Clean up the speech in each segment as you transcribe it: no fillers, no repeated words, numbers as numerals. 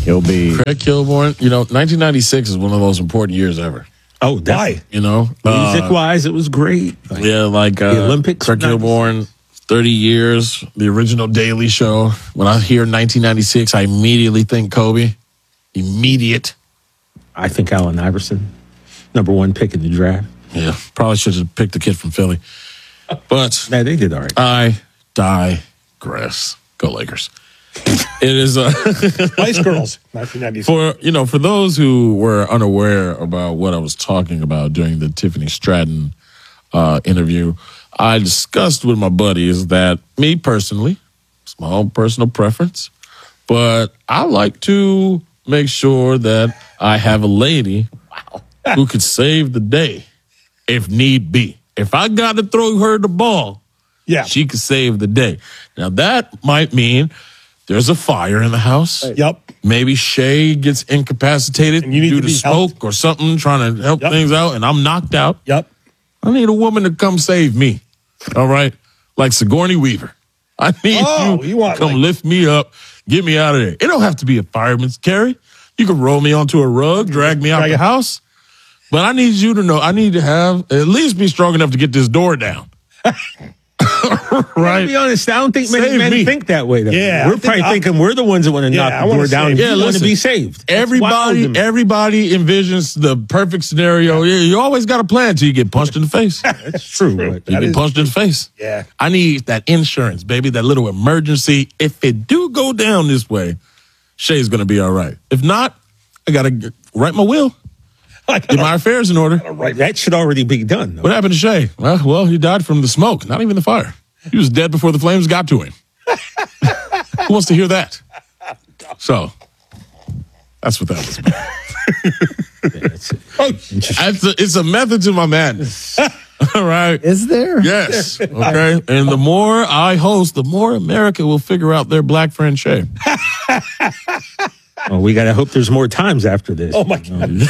He'll be Craig Kilborn. 1996 is one of the most important years ever. Oh, why? Music-wise, it was great. The Olympics. Craig Kilborn, 30 years, the original Daily Show. When I hear 1996, I immediately think Kobe. Immediate. I think Allen Iverson, number 1 pick in the draft. Yeah, probably should have picked the kid from Philly. But no, they did all right. I digress. Go Lakers. It is Spice Girls, 1996. For those who were unaware about what I was talking about during the Tiffany Stratton interview, I discussed with my buddies that me personally, it's my own personal preference, but I like to make sure that I have a lady who could save the day if need be. If I got to throw her the ball, she could save the day. Now, that might mean there's a fire in the house. Yep. Maybe Shay gets incapacitated due to smoke or something, trying to help things out, and I'm knocked out. Yep. I need a woman to come save me. All right? Like Sigourney Weaver. I need you to come lift me up, get me out of there. It don't have to be a fireman's carry. You can roll me onto a rug, drag me out the house. But I need you to know, I need to have, at least be strong enough to get this door down. Right? To be honest, I don't think many men think that way. Though. Yeah, we're probably thinking we're the ones that want to knock the door down. Yeah, want to be saved. Everybody envisions the perfect scenario. Yeah, you always got a plan until you get punched in the face. That's true. You get punched in the face. Yeah. I need that insurance, baby, that little emergency. If it do go down this way, Shay's going to be all right. If not, I got to write my will. Get my affairs in order. That should already be done. Though. What happened to Shay? Well, he died from the smoke, not even the fire. He was dead before the flames got to him. Who wants to hear that? So, that's what that was about. It's a method to my madness. All right. Is there? Yes. Okay. And the more I host, the more America will figure out their black friend Shay. Well, we got to hope there's more times after this. Oh, my God.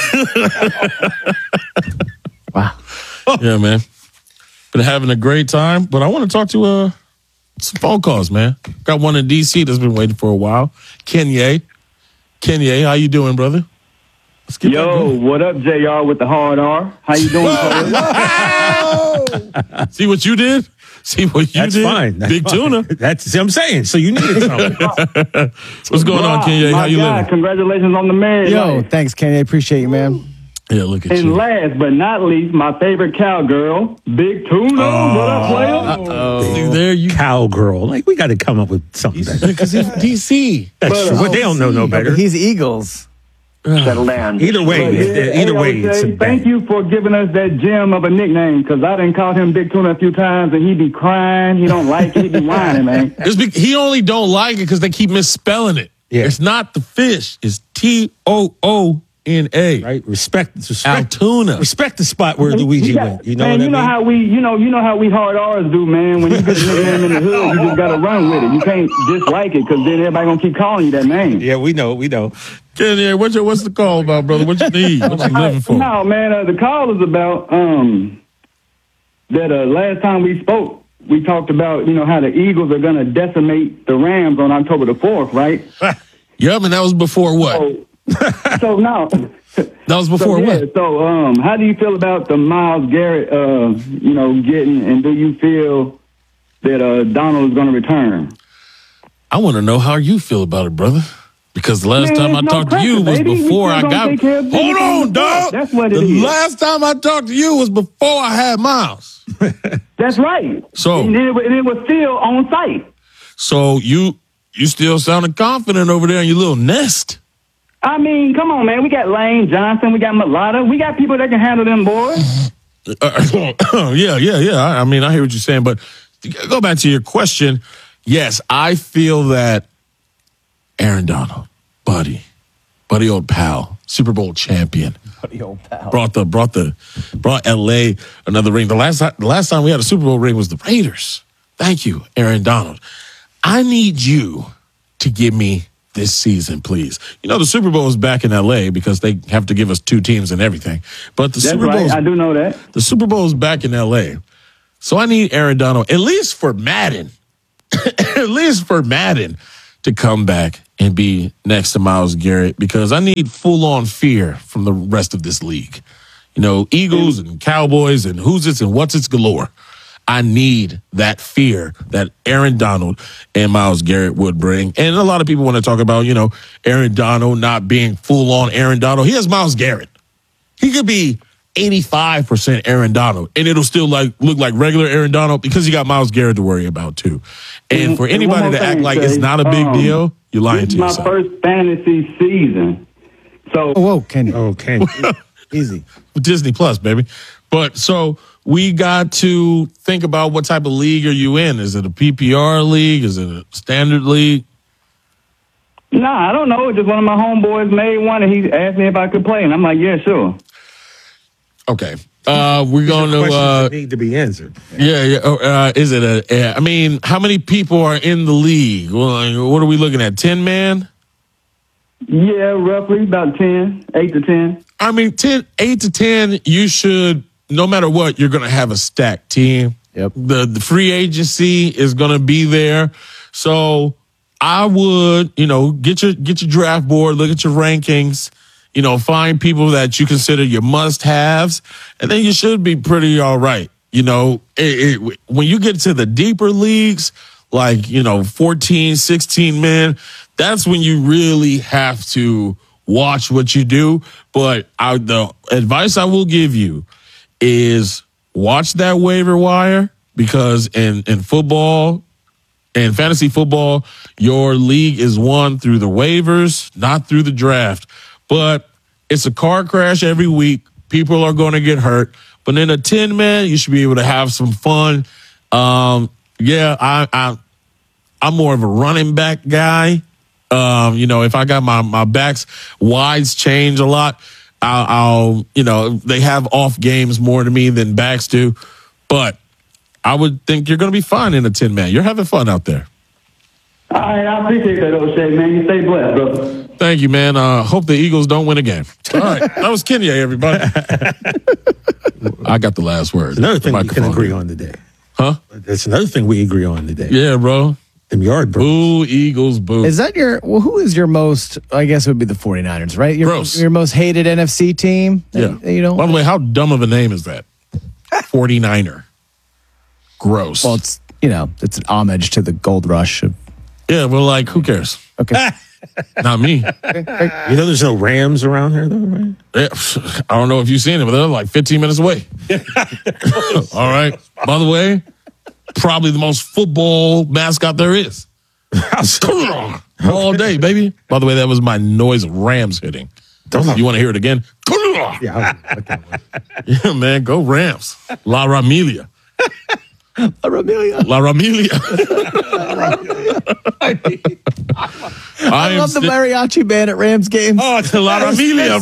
Wow. Yeah, man. Been having a great time, but I want to talk to some phone calls, man. Got one in D.C. that's been waiting for a while. Kenya, how you doing, brother? Yo, what up, JR with the hard R? How you doing? See what you did? See what you That's did? fine. That's Big fine. tuna. That's what I'm saying. So you needed something. What's going on, Kenya? How you living? Congratulations on the marriage. Yo, thanks, Kenny. I appreciate you, man. Yeah, look at and you. last but not least, my favorite cowgirl, Big Tuna. What up, player? There you Cowgirl. Like, we got to come up with something better. because he's DC. That's true. But they don't know no better. But he's Eagles. Settle down. Either way, it's a thank you for giving us that gem of a nickname, because I done called him Big Tuna a few times, and he be crying. He don't like it. He be whining, man. He only don't like it because they keep misspelling it. Yeah. It's not the fish. It's Toona. Right? Respect Altoona. Respect the spot where Luigi went. You know man, what I mean? you know how we hard R's do, man. When you get a nickname in the hood, you just gotta run with it. You can't dislike it, because then everybody gonna keep calling you that name. Yeah, we know. Kenya, what's the call about, brother? What you need? What you living for? No, man, the call is about that last time we spoke, we talked about, how the Eagles are going to decimate the Rams on October the 4th, right? Yep, and that was before what? So now... That was before what? So, how do you feel about the Myles Garrett, getting, and do you feel that Donald is going to return? I want to know how you feel about it, brother. Because the last time I talked to you was before I got... Hold on, dog. That's what it is. The last time I talked to you was before I had Miles. That's right. So, and it was still on site. So you still sounding confident over there in your little nest. I mean, come on, man. We got Lane Johnson. We got Mulata. We got people that can handle them boys. Yeah. I mean, I hear what you're saying, but to go back to your question. Yes, I feel that Aaron Donald, buddy old pal, Super Bowl champion, Buddy old pal. brought LA another ring. The last time we had a Super Bowl ring was the Raiders. Thank you, Aaron Donald. I need you to give me this season, please. The Super Bowl is back in LA because they have to give us 2 teams and everything. But That's right. I do know that. The Super Bowl is back in LA. So I need Aaron Donald, at least for Madden, to come back and be next to Myles Garrett because I need full-on fear from the rest of this league. You know, Eagles and Cowboys and who's-its and what's-its galore. I need that fear that Aaron Donald and Myles Garrett would bring. And a lot of people want to talk about, you know, Aaron Donald not being full-on Aaron Donald. He has Myles Garrett. He could be 85% Aaron Donald, and it'll still look like regular Aaron Donald because you got Myles Garrett to worry about too. And for anybody to act like it's not a big deal, you're lying to yourself. This is my first fantasy season. So, Whoa, Kenny. Oh, Kenny. Easy. Disney Plus, baby. But so we got to think about what type of league are you in? Is it a PPR league? Is it a standard league? I don't know. Just one of my homeboys made one, and he asked me if I could play, and I'm like, yeah, sure. Okay. We're going Questions that to, need to be answered. is it I mean, how many people are in the league? Well, what are we looking at? 10 man? Yeah, roughly about 10, 8 to 10. I mean, 8 to 10, you should, no matter what, you're going to have a stacked team. Yep. The free agency is going to be there. So I would, you know, get your draft board, look at your rankings, you know, find people that you consider your must-haves, and then you should be pretty all right. You know, when you get to the deeper leagues, like, you know, 14, 16 men, that's when you really have to watch what you do. But the advice I will give you is watch that waiver wire, because in football, in fantasy football, your league is won through the waivers, not through the draft. But it's a car crash every week. People are going to get hurt. But in a 10-man, you should be able to have some fun. I'm more of a running back guy. You know, if I got my backs, wides change a lot. I'll you know, they have off games more to me than backs do. But I would think you're going to be fine in a 10-man. You're having fun out there. All right, I appreciate that, O'Shea, man. You stay blessed, brother. Thank you, man. Hope the Eagles don't win again. All right. That was Kenya, everybody. I got the last word. Another thing we can Microphone. agree on today. Huh? That's another thing we agree on today. Yeah, bro. Them yard birds. Boo, Eagles, boo. Is that who is your most, I guess it would be the 49ers, right? Gross. Your most hated NFC team? Yeah. You know? By the way, how dumb of a name is that? 49er. Gross. Well, it's, you know, it's an homage to the gold rush. Yeah, well, like, who cares? Okay. Not me. You know there's no Rams around here, though, right? Yeah, I don't know if you've seen it, but they're like 15 minutes away. All right. By the way, probably the most football mascot there is. All day, baby. By the way, that was my noise of Rams hitting. You want to hear it again? Yeah. Yeah, man, go Rams. La Ramilia. La Ramilia. I love the mariachi band at Rams games. Oh, it's La Ramilia,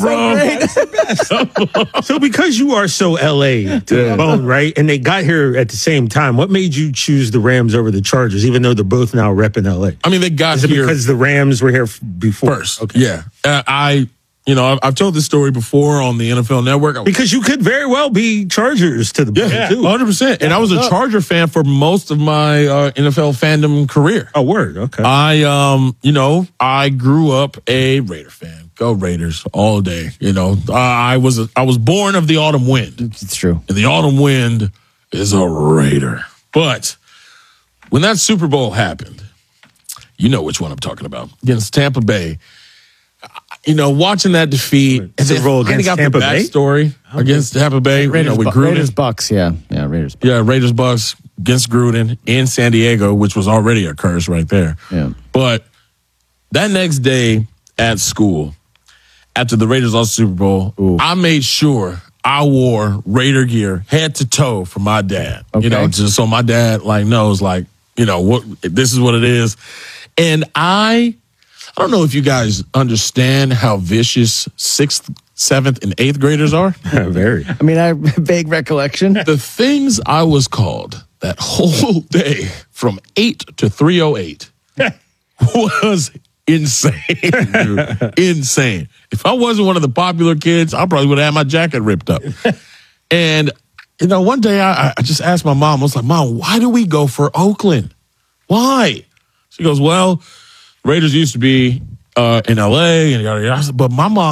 bro. So because you are so LA to the bone, right? And they got here at the same time, what made you choose the Rams over the Chargers, even though they're both now repping LA? I mean, they got Is it here because the Rams were here before? first. Okay. Yeah. I've told this story before on the NFL Network. Because you could very well be Chargers to the bone, Yeah, too. 100%. And I was a Charger fan for most of my NFL fandom career. Oh, word. Okay. I grew up a Raider fan. Go Raiders all day. You know, I was born of the autumn wind. It's true. And the autumn wind is a Raider. But when that Super Bowl happened, you know which one I'm talking about, against Tampa Bay. You know, watching that defeat, and Super Bowl against Tampa the Bay? backstory against Tampa Bay, Raiders, with Gruden. Raiders Bucks, yeah. Yeah, Raiders Bucks. Yeah, Raiders Bucks against Gruden in San Diego, which was already a curse right there. Yeah. But that next day at school, after the Raiders lost the Super Bowl, I made sure I wore Raider gear head to toe for my dad. Okay. You know, just so my dad knows what this is what it is. And I don't know if you guys understand how vicious 6th, 7th, and 8th graders are. Very. I mean, I have vague recollection. The things I was called that whole day from 8 to 3:08 was insane, dude. Insane. If I wasn't one of the popular kids, I probably would have had my jacket ripped up. And, one day I just asked my mom, I was like, Mom, why do we go for Oakland? Why? She goes, well, Raiders used to be in L.A. and yada yada. But my mom